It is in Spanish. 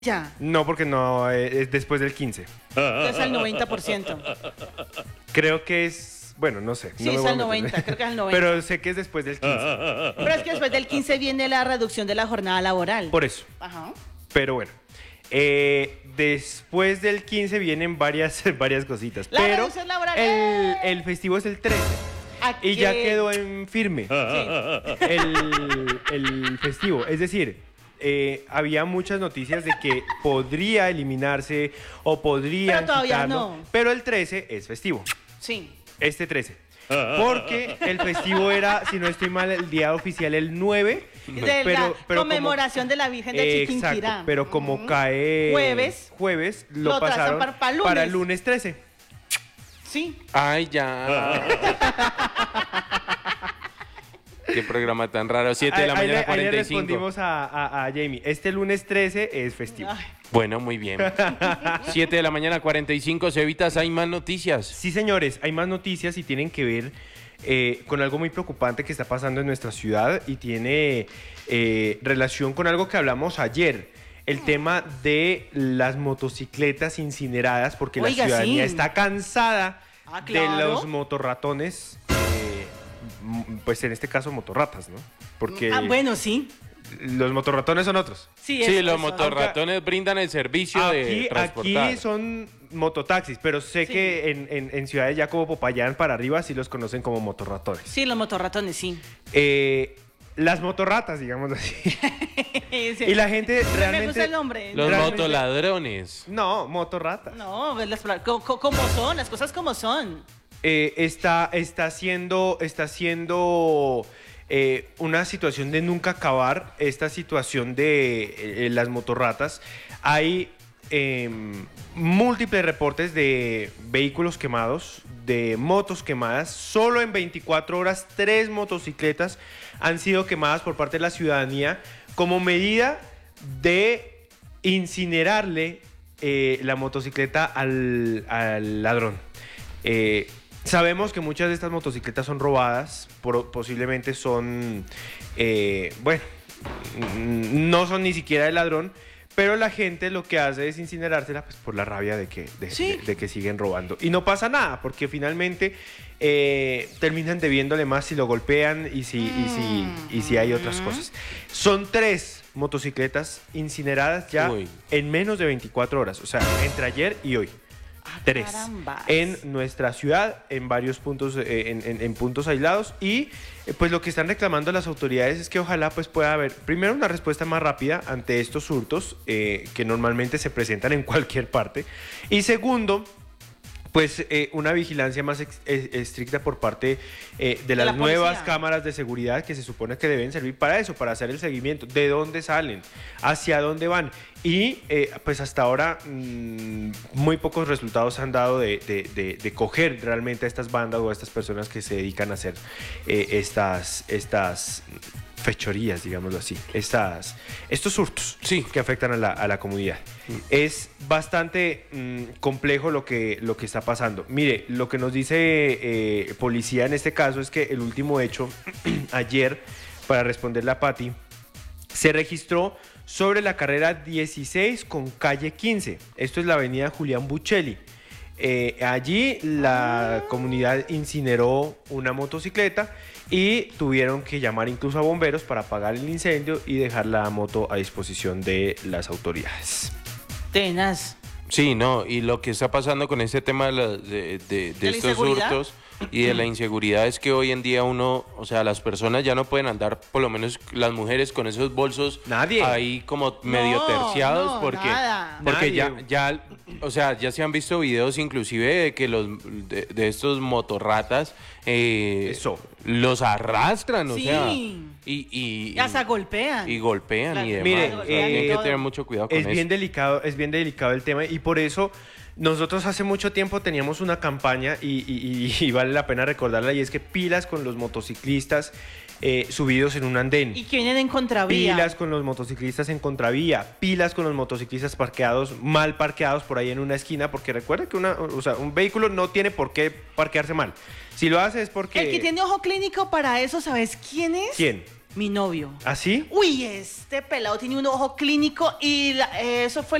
Ya, No, porque no es después del 15. es al 90%. Creo que es, bueno, no sé. Sí, no me es voy a al meter. 90, creo que es al 90. Pero sé que es después del 15. Pero es que después del 15 viene la reducción de la jornada laboral. Por eso. Ajá. Pero bueno. Después del 15 vienen varias cositas. La pero reducción laboral. el festivo es el 13. Aquí. Y ya quedó en firme Sí. el festivo. Es decir, había muchas noticias de que podría eliminarse o podrían Pero todavía quitarlo, no. pero el 13 es festivo. Sí. Este 13. Porque el festivo era, si no estoy mal, el día oficial el 9. De la conmemoración de la Virgen de Chiquinquirá. Exacto, pero como cae Jueves, lo trazan pasaron para el lunes 13. Sí. Ay, ya. Qué programa tan raro. 7 de la mañana, Ahí le 45. respondimos a Jamie. Este lunes 13 es festivo. Ay. Bueno, muy bien. 7 de la mañana, 45. Cevitas, hay más noticias. Sí, señores, hay más noticias y tienen que ver con algo muy preocupante que está pasando en nuestra ciudad y tiene relación con algo que hablamos ayer. El tema de las motocicletas incineradas, porque Oiga, la ciudadanía sí. está cansada de claro. los motorratones, pues en este caso motorratas, ¿no? Porque Bueno, sí. los motorratones son otros. Sí, Sí, eso, los eso. motorratones brindan el servicio de transportar. Aquí son mototaxis, pero sé Sí. que en ciudades ya como Popayán para arriba sí los conocen como motorratones. Sí, los motorratones, sí. Las motorratas, digamos así. Sí. Y la gente Me realmente... gusta el nombre. Los realmente- motoladrones. No, motorratas. No, pues como son, las cosas como son. Está siendo una situación de nunca acabar, esta situación de las motorratas. Hay múltiples reportes de vehículos quemados, de motos quemadas. Solo en 24 horas, 3 motocicletas han sido quemadas por parte de la ciudadanía como medida de incinerarle la motocicleta al ladrón. Sabemos que muchas de estas motocicletas son robadas, posiblemente son, bueno, no son ni siquiera del ladrón, pero la gente lo que hace es incinerársela pues, por la rabia de que siguen robando. Y no pasa nada, porque finalmente terminan debiéndole más si lo golpean y si hay otras cosas. Son 3 motocicletas incineradas ya Uy. en menos de 24 horas, o sea, entre ayer y hoy. 3 carambas. en nuestra ciudad, en varios puntos, en puntos aislados. Y pues lo que están reclamando las autoridades es que ojalá pues pueda haber, primero, una respuesta más rápida ante estos hurtos que normalmente se presentan en cualquier parte. Y segundo, pues una vigilancia más estricta por parte de las la nuevas policía. cámaras de seguridad que se supone que deben servir para eso, para hacer el seguimiento, de dónde salen, hacia dónde van. Y pues hasta ahora muy pocos resultados han dado de coger realmente a estas bandas o a estas personas que se dedican a hacer estas fechorías, digámoslo así, estos hurtos Sí. que afectan a la comunidad. Es bastante complejo lo que está pasando. Mire, lo que nos dice policía en este caso es que el último hecho, ayer, para responderle a Patti, se registró sobre la carrera 16 con calle 15. Esto es la avenida Julián Buccelli. Allí la comunidad incineró una motocicleta y tuvieron que llamar incluso a bomberos para apagar el incendio y dejar la moto a disposición de las autoridades. Tenaz. Sí, no, y lo que está pasando con este tema de la estos inseguridad? hurtos y de la inseguridad es que hoy en día uno, o sea, las personas ya no pueden andar, por lo menos las mujeres, con esos bolsos Nadie. ahí como medio No, terciados, no, porque, nada. porque Nadie. ya, o sea, ya se han visto videos inclusive de que de estos motorratas Eso. los arrastran, o Sí. sea, y Hasta golpean. y golpean Claro. y demás. Mire, O sea, hay que todo. tener mucho cuidado con Es eso. bien delicado el tema y por eso nosotros hace mucho tiempo teníamos una campaña y vale la pena recordarla, y es que pilas con los motociclistas subidos en un andén. Y que vienen en contravía. Pilas con los motociclistas en contravía, pilas con los motociclistas mal parqueados por ahí en una esquina, porque recuerda que un vehículo no tiene por qué parquearse mal. Si lo hace es porque... El que tiene ojo clínico para eso, ¿sabes quién es? ¿Quién? Mi novio. ¿Así? Uy, este pelado tiene un ojo clínico y eso fue